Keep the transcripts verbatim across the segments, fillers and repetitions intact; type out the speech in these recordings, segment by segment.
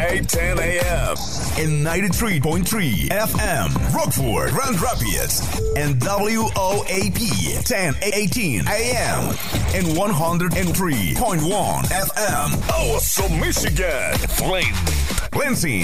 Weekday ten a.m. in ninety-three point three F M, Rockford, Grand Rapids, and W O A P ten eighteen A M in one hundred three point one F M, Awesome, Michigan, Flint, Lansing,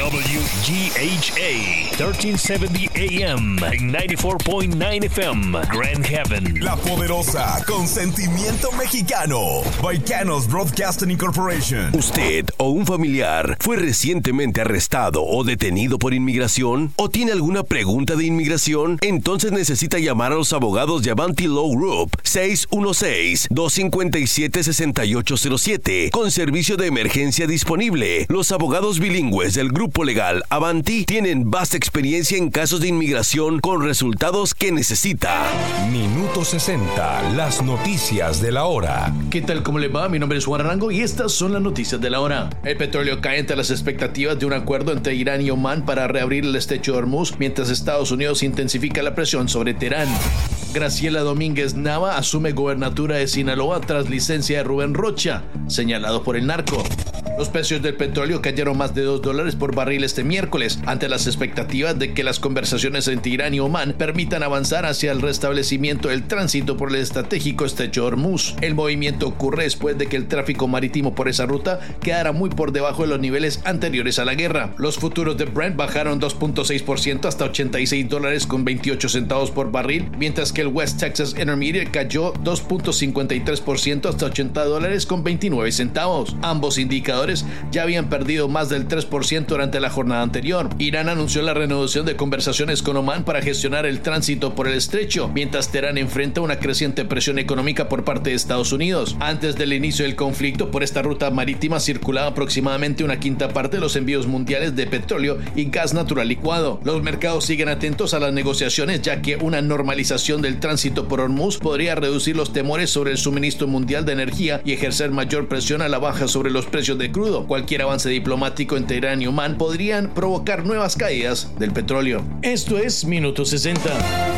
W G H A thirteen seventy A M and ninety-four point nine F M, Grand Haven. La Poderosa, con sentimiento mexicano. Baicanos Broadcasting Incorporation. ¿Usted o un familiar fue recientemente arrestado o detenido por inmigración? ¿O tiene alguna pregunta de inmigración? Entonces necesita llamar a los abogados de Avanti Law Group seis uno seis, dos cinco siete, seis ocho cero siete con servicio de emergencia disponible. Los abogados bilingües del grupo legal Avanti tienen vasta experiencia en casos de inmigración con resultados que necesita. Minuto sesenta, las noticias de la hora. ¿Qué tal? ¿Cómo le va? Mi nombre es Juan Arango y estas son las noticias de la hora. El petróleo cae ante las expectativas de un acuerdo entre Irán y Omán para reabrir el estrecho de Hormuz, mientras Estados Unidos intensifica la presión sobre Teherán. Graciela Domínguez Nava asume gobernatura de Sinaloa tras licencia de Rubén Rocha, señalado por el narco. Los precios del petróleo cayeron más de dos dólares por barril este miércoles, ante las expectativas de que las conversaciones entre Irán y Omán permitan avanzar hacia el restablecimiento del tránsito por el estratégico estrecho de Hormuz. El movimiento ocurre después de que el tráfico marítimo por esa ruta quedara muy por debajo de los niveles anteriores a la guerra. Los futuros de Brent bajaron dos punto seis por ciento hasta ochenta y seis dólares con veintiocho centavos por barril, mientras que el West Texas Intermediate cayó dos punto cincuenta y tres por ciento hasta ochenta dólares con veintinueve centavos. Ambos indicadores ya habían perdido más del tres por ciento durante la jornada anterior. Irán anunció la reanudación de conversaciones con Omán para gestionar el tránsito por el estrecho, mientras Teherán enfrenta una creciente presión económica por parte de Estados Unidos. Antes del inicio del conflicto, por esta ruta marítima circulaba aproximadamente una quinta parte de los envíos mundiales de petróleo y gas natural licuado. Los mercados siguen atentos a las negociaciones, ya que una normalización del tránsito por Hormuz podría reducir los temores sobre el suministro mundial de energía y ejercer mayor presión a la baja sobre los precios de crudo. Cualquier avance diplomático entre Irán y Omán podrían provocar nuevas caídas del petróleo. Esto es Minuto sesenta.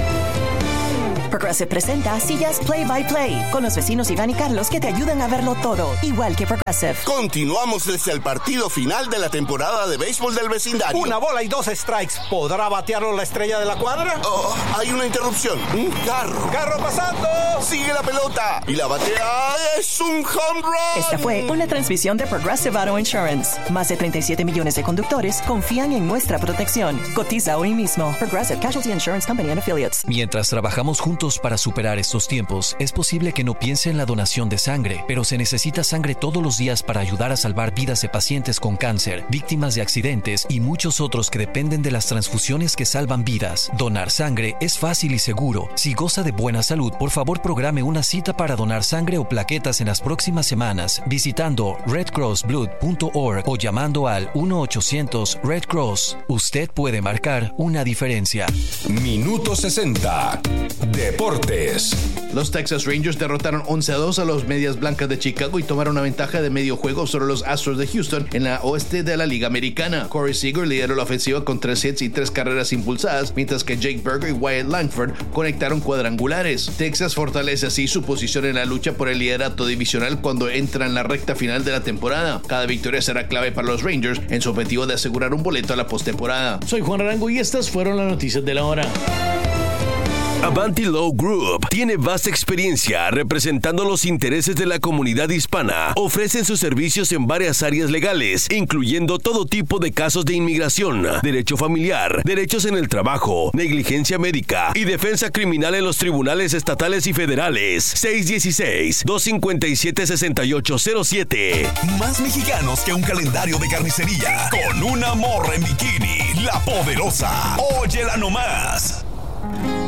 Progressive presenta Sillas Play by Play con los vecinos Iván y Carlos que te ayudan a verlo todo, igual que Progressive. Continuamos desde el partido final de la temporada de béisbol del vecindario. Una bola y dos strikes. ¿Podrá batearlo la estrella de la cuadra? Oh, hay una interrupción. Un carro. ¡Carro pasando! Sigue la pelota y la batea es un home run. Esta fue una transmisión de Progressive Auto Insurance. Más de treinta y siete millones de conductores confían en nuestra protección. Cotiza hoy mismo. Progressive Casualty Insurance Company and Affiliates. Mientras trabajamos juntos para superar estos tiempos, es posible que no piense en la donación de sangre, pero se necesita sangre todos los días para ayudar a salvar vidas de pacientes con cáncer, víctimas de accidentes y muchos otros que dependen de las transfusiones que salvan vidas. Donar sangre es fácil y seguro. Si goza de buena salud, por favor programe una cita para donar sangre o plaquetas en las próximas semanas visitando red cross blood punto org o llamando al uno ochocientos red cross. Usted puede marcar una diferencia. Minuto sesenta. Deportes. Los Texas Rangers derrotaron once a dos a los Medias Blancas de Chicago y tomaron una ventaja de medio juego sobre los Astros de Houston en la oeste de la Liga Americana. Corey Seager lideró la ofensiva con tres hits y tres carreras impulsadas, mientras que Jake Burger y Wyatt Langford conectaron cuadrangulares. Texas fortalece así su posición en la lucha por el liderato divisional cuando entra en la recta final de la temporada. Cada victoria será clave para los Rangers en su objetivo de asegurar un boleto a la postemporada. Soy Juan Arango y estas fueron las noticias de la hora. Avanti Law Group tiene vasta experiencia representando los intereses de la comunidad hispana. Ofrecen sus servicios en varias áreas legales, incluyendo todo tipo de casos de inmigración, derecho familiar, derechos en el trabajo, negligencia médica y defensa criminal en los tribunales estatales y federales. seis uno seis, dos cinco siete, seis ocho cero siete. Más mexicanos que un calendario de carnicería. Con una morra en bikini. La Poderosa. Óyela nomás.